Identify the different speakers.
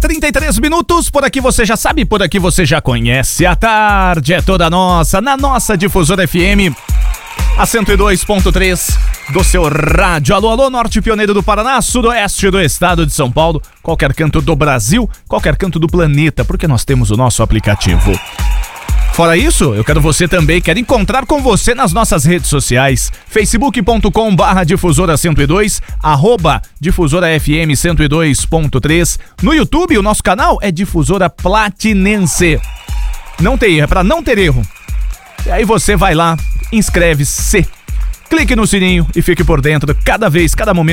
Speaker 1: 33 minutos, por aqui você já sabe, por aqui você já conhece. A tarde é toda nossa, na nossa Difusora FM, a 102.3 do seu rádio. Alô, alô, norte pioneiro do Paraná, sudoeste do estado de São Paulo, qualquer canto do Brasil, qualquer canto do planeta, porque nós temos o nosso aplicativo. Fora isso, eu quero você também, quero encontrar com você nas nossas redes sociais, facebook.com/difusora102, @difusora_fm 102.3. No YouTube, o nosso canal é Difusora Platinense. Não tem erro, é pra não ter erro. E aí você vai lá, inscreve-se, clique no sininho e fique por dentro cada momento